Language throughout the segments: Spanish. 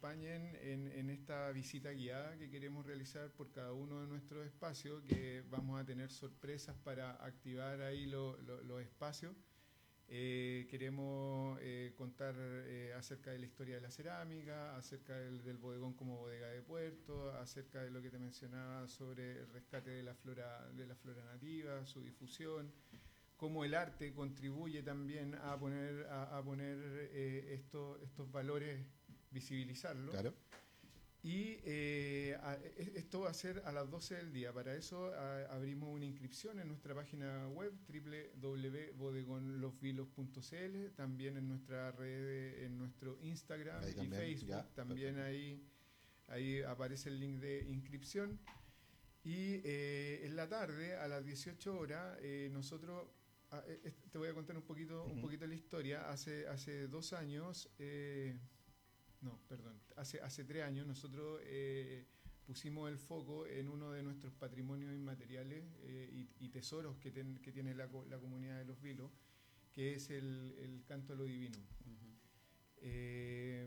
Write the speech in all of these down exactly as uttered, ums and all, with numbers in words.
acompañen en, en esta visita guiada que queremos realizar por cada uno de nuestros espacios, que vamos a tener sorpresas para activar ahí lo, lo, los espacios. Eh, queremos eh, contar eh, acerca de la historia de la cerámica, acerca del, del bodegón como bodega de puerto, acerca de lo que te mencionaba sobre el rescate de la flora, de la flora nativa, su difusión, cómo el arte contribuye también a poner, a, a poner eh, esto, estos valores, visibilizarlos. Claro. Y eh, a, esto va a ser a las doce del día. Para eso a, abrimos una inscripción en nuestra página web doble u doble u doble u punto bodegon los vilos punto c l, también en nuestra red, en nuestro Instagram ahí y también, Facebook, ya, también ahí, ahí aparece el link de inscripción. Y eh, en la tarde, a las dieciocho horas, eh, nosotros, a, eh, te voy a contar un poquito, uh-huh. un poquito la historia. Hace, hace dos años... Eh, No, perdón. Hace, hace tres años nosotros eh, pusimos el foco en uno de nuestros patrimonios inmateriales eh, y, y tesoros que, ten, que tiene la, la comunidad de Los Vilos, que es el, el canto a lo divino. Uh-huh. eh,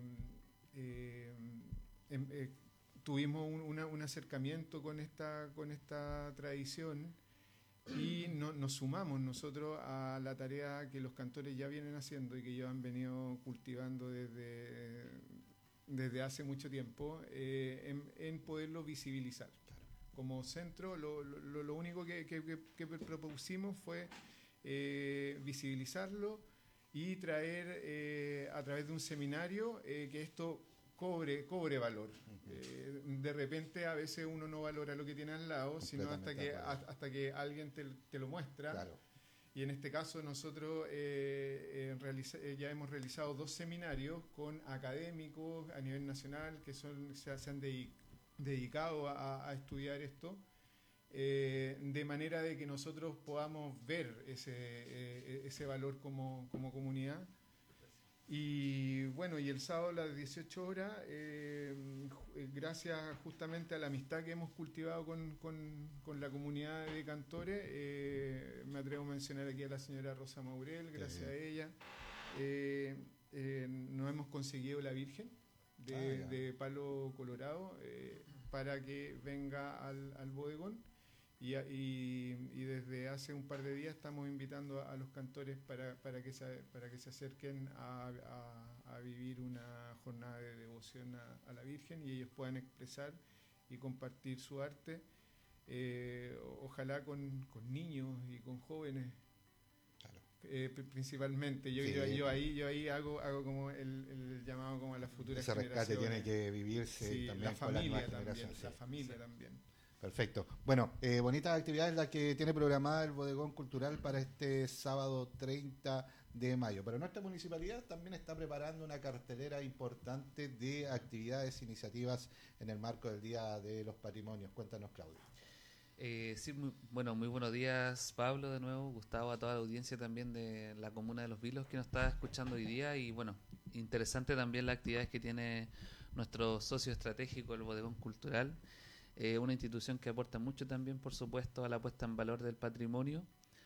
eh, eh, eh, tuvimos un, una, un acercamiento con esta, con esta tradición y no, nos sumamos nosotros a la tarea que los cantores ya vienen haciendo y que ellos han venido cultivando desde, desde hace mucho tiempo, eh, en, en poderlo visibilizar. Claro. Como centro, lo, lo, lo único que, que, que, que propusimos fue eh, visibilizarlo y traer eh, a través de un seminario eh, que esto cobre cobre valor. Uh-huh. Eh, de repente a veces uno no valora lo que tiene al lado, sino hasta que hasta que alguien te, te lo muestra. Claro. Y en este caso nosotros eh, eh, realiza, eh, ya hemos realizado dos seminarios con académicos a nivel nacional que son se, se han de, dedicado a, a estudiar esto, eh, de manera de que nosotros podamos ver ese, eh, ese valor como, como comunidad. Y bueno, y el sábado a las dieciocho horas, eh, gracias justamente a la amistad que hemos cultivado con, con, con la comunidad de cantores, eh, me atrevo a mencionar aquí a la señora Rosa Maurel, gracias a ella, eh, eh, nos hemos conseguido la Virgen de, ah, de Palo Colorado eh, para que venga al, al bodegón. Y, y, y desde hace un par de días estamos invitando a, a los cantores para, para, que, se, para que se acerquen a, a, a vivir una jornada de devoción a, a la Virgen y ellos puedan expresar y compartir su arte, eh, ojalá con, con niños y con jóvenes. Claro. Eh, principalmente yo, sí. yo, yo ahí yo ahí hago hago como el, el llamado como a las futuras ese rescate generaciones. Tiene que vivirse sí, también la familia con la también, sí. la familia sí. también. Perfecto. Bueno, eh, bonitas actividades las que tiene programada el Bodegón Cultural para este sábado treinta de mayo. Pero nuestra municipalidad también está preparando una cartelera importante de actividades, iniciativas en el marco del Día de los Patrimonios. Cuéntanos, Claudio. Eh, sí, muy, bueno, muy buenos días, Pablo, de nuevo, Gustavo, a toda la audiencia también de la comuna de Los Vilos que nos está escuchando hoy día. Y bueno, interesante también las actividades que tiene nuestro socio estratégico, el Bodegón Cultural. Eh, una institución que aporta mucho también, por supuesto, a la puesta en valor del patrimonio.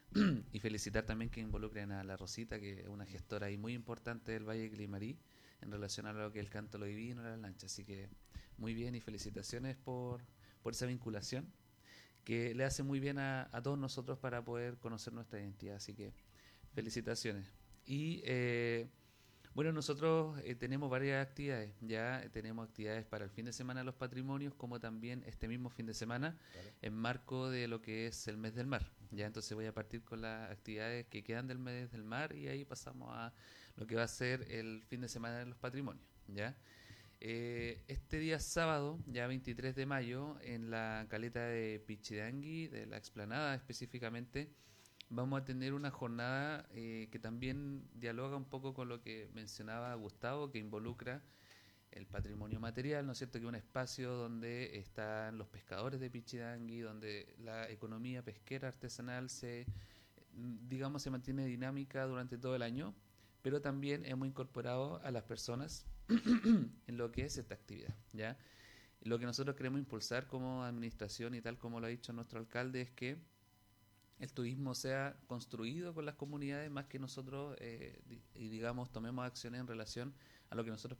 Y felicitar también que involucren a la Rosita, que es una gestora ahí muy importante del Valle de Climarí en relación a lo que es el canto a lo divino, a la lancha. Así que muy bien y felicitaciones por, por esa vinculación que le hace muy bien a, a todos nosotros para poder conocer nuestra identidad. Así que felicitaciones. Y eh, bueno, nosotros eh, tenemos varias actividades. Ya tenemos actividades para el fin de semana de los patrimonios, como también este mismo fin de semana, claro, en marco de lo que es el mes del mar. Ya entonces voy a partir con las actividades que quedan del mes del mar y ahí pasamos a lo que va a ser el fin de semana de los patrimonios. Ya eh, este día sábado, ya veintitrés de mayo, en la caleta de Pichidangui, de la explanada específicamente, vamos a tener una jornada eh, que también dialoga un poco con lo que mencionaba Gustavo, que involucra el patrimonio material, ¿no es cierto? Que es un espacio donde están los pescadores de Pichidangui, donde la economía pesquera artesanal se, digamos, se mantiene dinámica durante todo el año, pero también hemos incorporado a las personas en lo que es esta actividad, ¿ya? Lo que nosotros queremos impulsar como administración y tal como lo ha dicho nuestro alcalde es que el turismo sea construido con las comunidades más que nosotros, eh, y digamos, tomemos acciones en relación a lo que nosotros